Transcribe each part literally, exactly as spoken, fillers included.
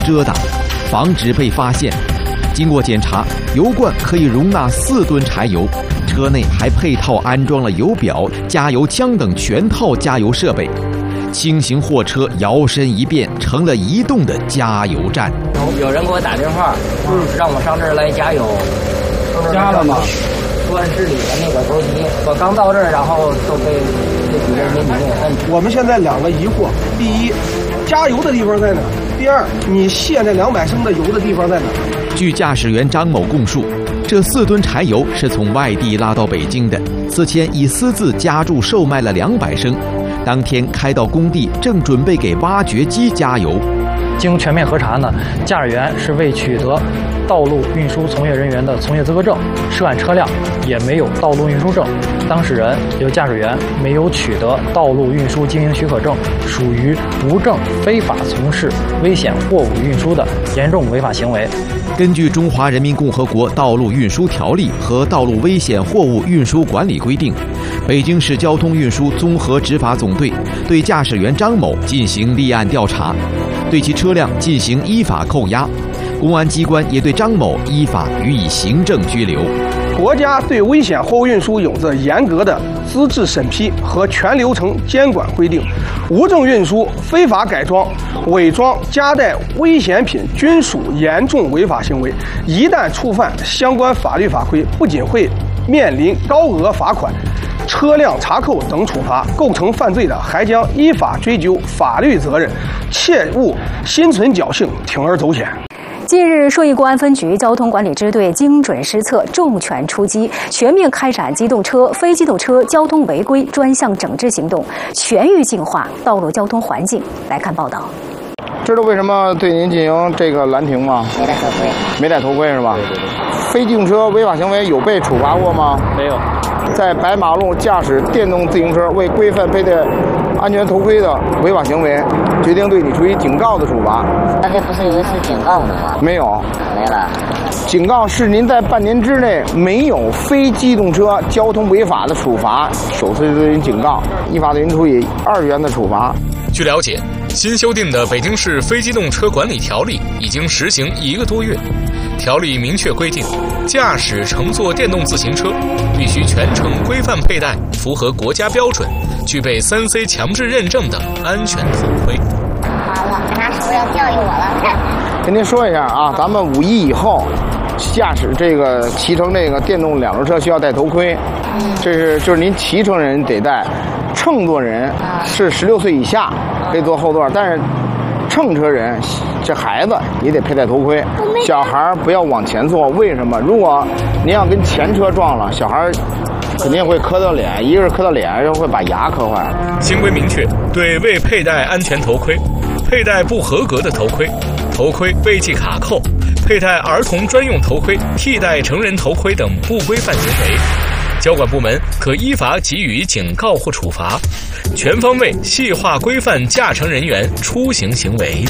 遮挡，防止被发现。经过检查，油罐可以容纳四吨柴油，车内还配套安装了油表、加油枪等全套加油设备。轻型货车摇身一变成了移动的加油站。 有人给我打电话，嗯，让我上这儿来加油。 加了吗？ 关市里的那个头机，我刚到这儿，然后就被这几个人给你给摁。 我们现在两个疑惑：第一，加油的地方在哪？第二，你卸那两百升的油的地方在哪？ 据驾驶员张某供述，这四吨柴油是从外地拉到北京的，此前已私自加注售卖了两百升。当天开到工地，正准备给挖掘机加油。 经全面核查呢，驾驶员是未取得道路运输从业人员的从业资格证，涉案车辆也没有道路运输证，当事人有驾驶员没有取得道路运输经营许可证，属于无证非法从事危险货物运输的严重违法行为。 根据《中华人民共和国道路运输条例》和《道路危险货物运输管理规定》，北京市交通运输综合执法总队对驾驶员张某进行立案调查，对其车辆进行依法扣押。公安机关也对张某依法予以行政拘留。 国家对危险货物运输有着严格的资质审批和全流程监管规定，无证运输、非法改装、伪装、夹带危险品均属严重违法行为。一旦触犯相关法律法规，不仅会面临高额罚款、车辆查扣等处罚，构成犯罪的还将依法追究法律责任，切勿心存侥幸铤而走险。 近日，顺义公安分局交通管理支队精准施策，重拳出击，全面开展机动车、非机动车交通违规专项整治行动，全域净化道路交通环境。来看报道。 知道为什么对您进行这个拦停吗？ 没戴头盔。 没戴头盔是吧？ 对对对。 非机动车违法行为有被处罚过吗？ 没有。 在白马路驾驶电动自行车未规范佩戴安全头盔的违法行为，决定对你处以警告的处罚。 那这不是有一次警告的吗？ 没有。 没了。 警告是您在半年之内没有非机动车交通违法的处罚，首次对您警告，依法对您处以二元的处罚。 据了解，新修订的《北京市非机动车管理条例》已经实行一个多月。条例明确规定，驾驶乘坐电动自行车必须全程规范佩戴符合国家标准、具备三 C 强制认证的安全头盔。 好了，他是不是要教育我了？ 跟您说一下啊，咱们五一以后驾驶这个骑乘这个电动两轮车需要戴头盔，这是就是您骑乘人得戴，乘坐人是十六岁以下可以坐后座，但是乘车人这孩子也得佩戴头盔，小孩不要往前坐。为什么？如果您要跟前车撞了，小孩肯定会磕到脸，一个是磕到脸，又会把牙磕坏了。 新规明确，对未佩戴安全头盔、佩戴不合格的头盔、头盔未系卡扣、佩戴儿童专用头盔替代成人头盔等不规范行为，交管部门可依法给予警告或处罚，全方位细化规范驾乘人员出行行为。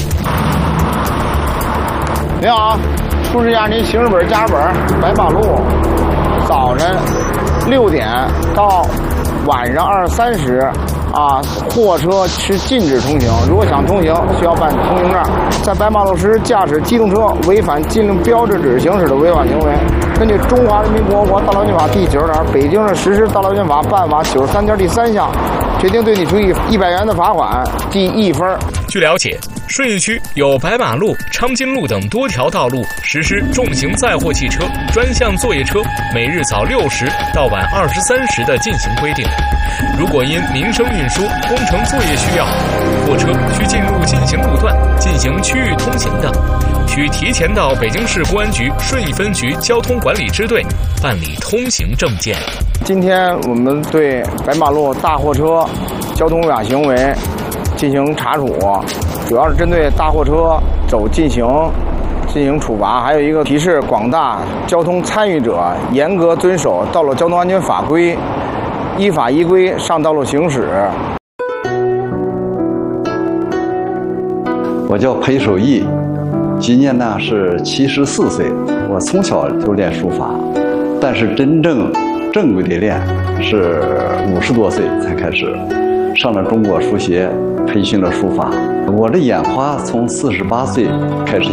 您好，出示一下您行驶本、驾驶本。白马路早晨六点到晚上二十三时，啊，货车是禁止通行。如果想通行，需要办通行证。在白马路时驾驶机动车违反禁令标志指示行驶的违法行为，根据《中华人民共和国道路安全法》第九条，北京市实施道路安全法办法九十三条第三项，决定对你处以一百元的罚款，记一分。 据了解，顺义区有白马路、昌金路等多条道路实施重型载货汽车、专项作业车每日早六时到晚二十三时的进行规定。如果因民生运输、工程作业需要，货车需进入进行路段进行区域通行的，需提前到北京市公安局顺义分局交通管理支队办理通行证件。 今天我们对白马路大货车交通违法行为进行查处，主要是针对大货车走禁行进行处罚，还有一个提示广大交通参与者严格遵守道路交通安全法规，依法依规上道路行驶。 我叫裴守义，今年呢是七十四岁。我从小就练书法，但是真正正规的练是五十多岁才开始，上了中国书协，培训了书法。 我的眼花从四十八岁开始